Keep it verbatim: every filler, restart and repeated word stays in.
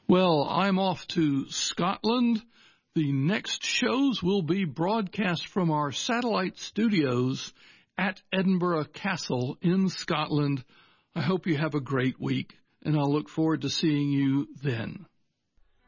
Well, I'm off to Scotland. The next shows will be broadcast from our satellite studios at Edinburgh Castle in Scotland. I hope you have a great week, and I'll look forward to seeing you then.